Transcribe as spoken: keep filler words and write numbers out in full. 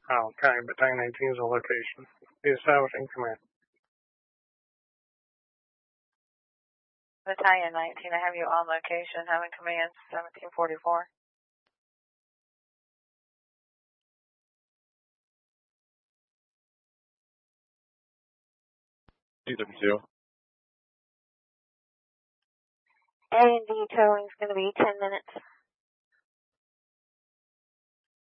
Okay, Battalion nineteen is a location. The establishing command. Battalion nineteen, I have you on location, having command seventeen forty-four. D W two. A and D towing is going to be ten minutes.